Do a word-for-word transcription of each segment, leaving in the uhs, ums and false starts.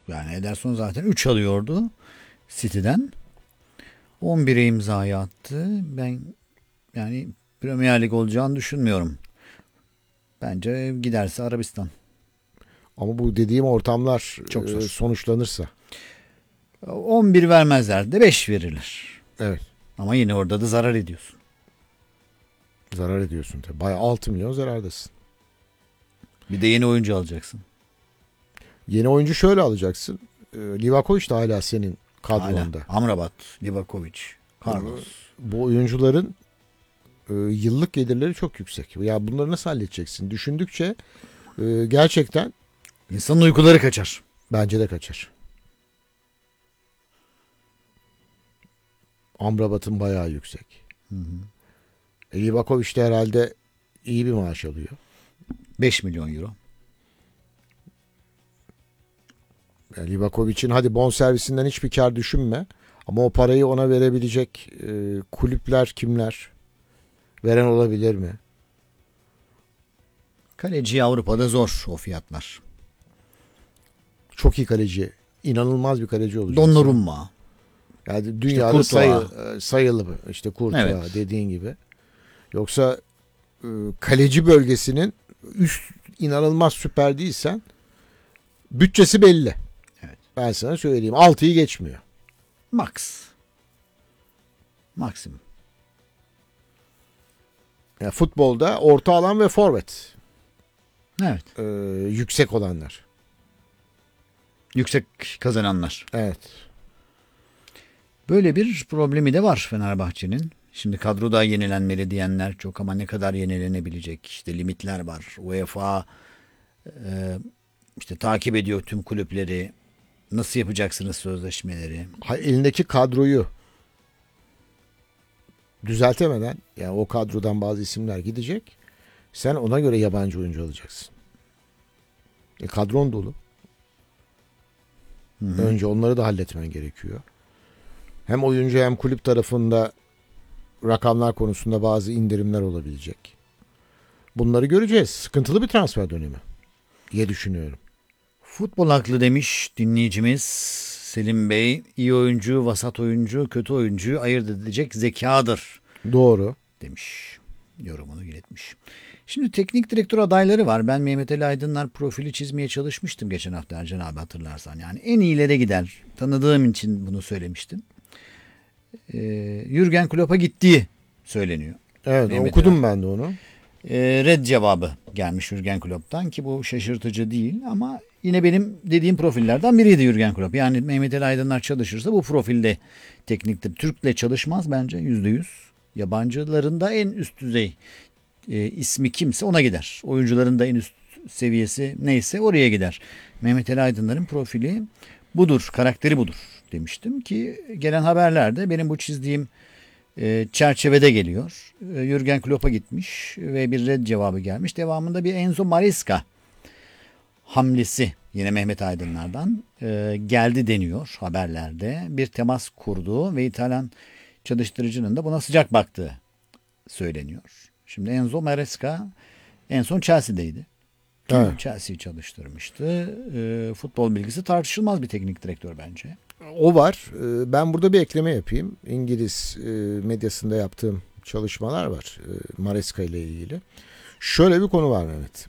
Yani Ederson zaten üç alıyordu City'den. on bire imzayı attı. Ben yani Premier Lig olacağını düşünmüyorum. Bence giderse Arabistan. Ama bu dediğim ortamlar Çok e, zor. sonuçlanırsa. on bir vermezler de beş verilir. Evet. Ama yine orada da zarar ediyorsun. Zarar ediyorsun tabii. Bayağı altı milyon zarardasın. Bir de yeni oyuncu alacaksın. Yeni oyuncu şöyle alacaksın. E, Livakovic de hala senin kadronda. Hala. Amrabat, Livakovic, Carlos. Bu oyuncuların e, yıllık gelirleri çok yüksek. Ya bunları nasıl halledeceksin? Düşündükçe e, gerçekten İnsanın uykuları kaçar. bence de kaçar. Amrabat'ın bayağı yüksek. Hı hı. E, Livakovic de herhalde iyi bir maaş alıyor. beş milyon euro. Yani Livakovic'in hadi bonservisinden hiçbir kar düşünme. Ama o parayı ona verebilecek e, kulüpler kimler? Veren olabilir mi? Kaleci Avrupa'da zor o fiyatlar. Çok iyi kaleci. İnanılmaz bir kaleci olacak. Donnarumma. Yani dünyada İşte sayı, Courtois. sayılı işte Courtois Evet. dediğin gibi. Yoksa e, kaleci bölgesinin üst inanılmaz süper değilsen bütçesi belli. Evet. Ben sana söyleyeyim. altıyı geçmiyor. Max. Maksimum. Yani futbolda orta alan ve forvet Evet. e, yüksek olanlar. Yüksek kazananlar. Evet. Böyle bir problemi de var Fenerbahçe'nin. Şimdi kadroda yenilenmeli diyenler çok ama ne kadar yenilenebilecek? İşte limitler var. UEFA e, işte takip ediyor tüm kulüpleri. Nasıl yapacaksınız sözleşmeleri? Ha, elindeki kadroyu düzeltemeden yani o kadrodan bazı isimler gidecek. Sen ona göre yabancı oyuncu alacaksın. E, kadron dolu. Hı hı. Önce onları da halletmen gerekiyor. Hem oyuncu hem kulüp tarafında rakamlar konusunda bazı indirimler olabilecek. Bunları göreceğiz. Sıkıntılı bir transfer dönemi diye düşünüyorum. Futbol aklı demiş dinleyicimiz Selim Bey. İyi oyuncu, vasat oyuncu, kötü oyuncuyu ayırt edecek zekadır Doğru. demiş. Yorumunu iletmiş. Şimdi teknik direktör adayları var. Ben Mehmet Ali Aydınlar profili çizmeye çalışmıştım geçen hafta Ercan abi hatırlarsan. Yani en iyilere gider. Tanıdığım için bunu söylemiştim. Ee, Jürgen Klopp'a gittiği söyleniyor. Evet, Mehmet okudum ben de onu. Ee, red cevabı gelmiş Jürgen Klopp'tan ki bu şaşırtıcı değil ama yine benim dediğim profillerden biriydi Jürgen Klopp. Yani Mehmet Ali Aydınlar çalışırsa bu profilde tekniktir. Türk'le çalışmaz bence yüzde yüz. Yabancılarında en üst düzey e, ismi kimse ona gider. Oyuncuların da en üst seviyesi neyse oraya gider. Mehmet Ali Aydınlar'ın profili budur, karakteri budur demiştim ki gelen haberlerde benim bu çizdiğim e, çerçevede geliyor. E, Jürgen Klopp'a gitmiş ve bir red cevabı gelmiş. Devamında bir Enzo Maresca hamlesi yine Mehmet Aydınlar'dan e, geldi deniyor haberlerde. Bir temas kurduğu ve İtalyan çalıştırıcının da buna sıcak baktığı söyleniyor. Şimdi Enzo Maresca en son Chelsea'deydi. Evet. Chelsea'yi çalıştırmıştı. E, futbol bilgisi tartışılmaz bir teknik direktör bence. O var. Ee, Ben burada bir ekleme yapayım. İngiliz e, medyasında yaptığım çalışmalar var. e, Maresca ile ilgili. Şöyle bir konu var Mehmet.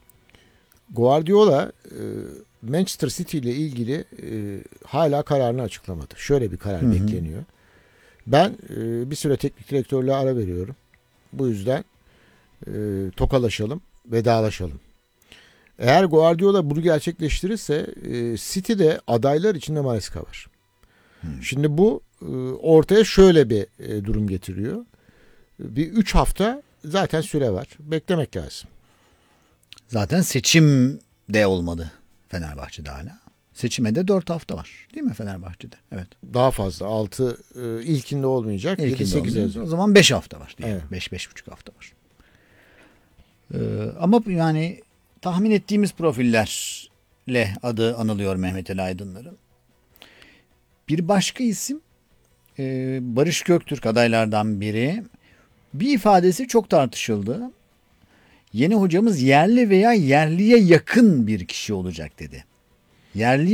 Guardiola e, Manchester City ile ilgili e, hala kararını açıklamadı. Şöyle bir karar Hı hı. bekleniyor. Ben e, bir süre teknik direktörlüğe ara veriyorum. Bu yüzden e, tokalaşalım, vedalaşalım. Eğer Guardiola bunu gerçekleştirirse e, City'de adaylar içinde Maresca var. Hmm. Şimdi bu e, ortaya şöyle bir e, durum getiriyor. Bir üç hafta zaten süre var. Beklemek lazım. Zaten seçim de olmadı Fenerbahçe'de hala. Seçime de dört hafta var. Değil mi Fenerbahçe'de? Evet. Daha fazla. altı e, ilkinde olmayacak. yedi İlkinde sekiz olmuyor. yazıyor. O zaman beş hafta var diye. Evet. beş beş buçuk hafta var. Ee, ama yani tahmin ettiğimiz profillerle adı anılıyor Mehmet Ali Aydınlar'ın. Bir başka isim e, Barış Göktürk adaylardan biri. Bir ifadesi çok tartışıldı. Yeni hocamız yerli veya yerliye yakın bir kişi olacak dedi. Yerli